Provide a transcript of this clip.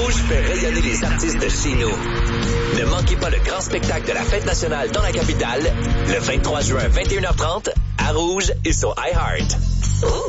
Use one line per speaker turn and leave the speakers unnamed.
Rouge fait rayonner les artistes de chez nous. Ne manquez pas le grand spectacle de la Fête nationale dans la capitale, le 23 juin, 21h30, à Rouge et sur iHeart.